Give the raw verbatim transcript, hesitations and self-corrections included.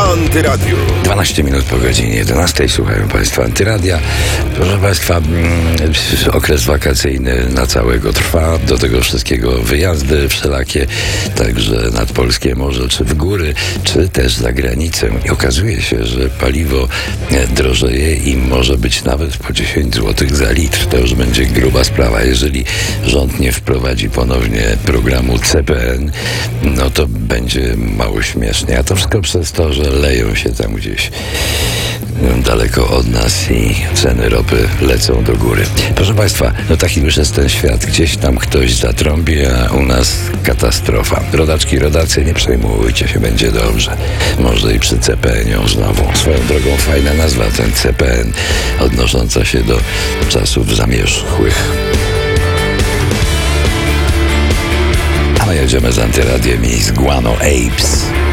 Antyradiu. dwanaście minut po godzinie jedenastej. Słuchają Państwo Antyradia. Proszę Państwa, mm, okres wakacyjny na całego trwa. Do tego wszystkiego wyjazdy wszelakie, także nad polskie morze, czy w góry, czy też za granicę. I okazuje się, że paliwo drożeje i może być nawet po dziesięć złotych za litr. To już będzie gruba sprawa. Jeżeli rząd nie wprowadzi ponownie programu C P N, no to będzie mało śmiesznie. A to wszystko przez to, że leją się tam gdzieś daleko od nas i ceny ropy lecą do góry. Proszę Państwa, no taki już jest ten świat. Gdzieś tam ktoś zatrąbi, a u nas katastrofa. Rodaczki, rodacy, nie przejmujcie się, będzie dobrze. Może i przy C P N ie znowu. Swoją drogą fajna nazwa, ten C P N, odnosząca się do czasów zamierzchłych. A my jedziemy z Antyradiem i z Guano Apes.